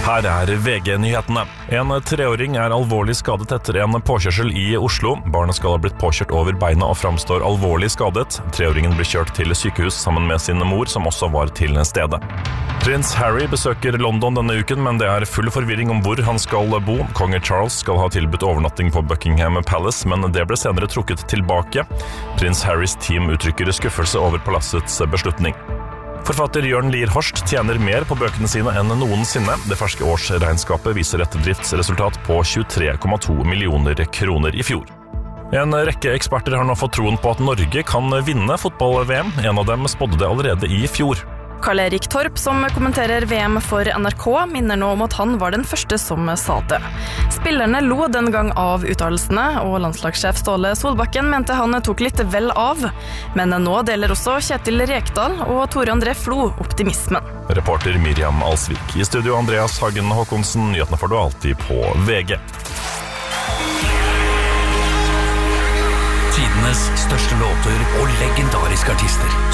Her VG-nyhetene. En 3-åring alvorlig skadet etter en påkjørsel i Oslo. Barnet skal ha blitt påkjørt over beina og framstår alvorlig skadet. 3-åringen ble kjørt til sykehus sammen med sin mor, som også var til stedet. Prins Harry besøker London denne uken, men det full forvirring om hvor han skal bo. Konge Charles skal ha tilbudt overnatting på Buckingham Palace, men det ble senere trukket tilbake. Prins Harrys team uttrykker skuffelse over palassets beslutning. Forfatter Jørn Lier Horst tjener mer på bøkene sine enn noensinne. Det ferske årsregnskapet viser et driftsresultat på 23,2 millioner kroner i fjor. En rekke eksperter har nå fått troen på at Norge kan vinne fotball-VM. En av dem spådde det allerede i fjor. Karl-Erik Torp, som kommenterer VM for NRK, minner nå om at han var den første som sa det. Spillerne lo den gang av uttalelsene, og landslagssjef Ståle Solbakken mente han tok litt vel av. Men nå deler også Kjetil Rekdal og Tore André Flo optimismen. Reporter Miriam Alsvik. I studio Andreas Hagen Håkonsen. Nyhetene får du alltid på VG. Tidenes største låter og legendariske artister